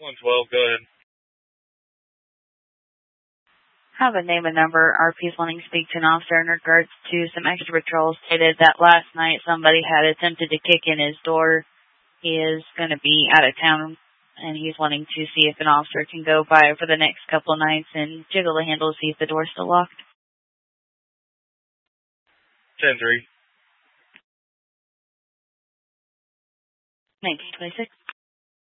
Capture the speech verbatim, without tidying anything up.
one twelve, go ahead. Have a name and number. R P is wanting to speak to an officer in regards to some extra patrols. Stated that last night somebody had attempted to kick in his door. He is going to be out of town, and he's wanting to see if an officer can go by for the next couple of nights and jiggle the handle to see if the door's still locked. ten three. nineteen twenty-six.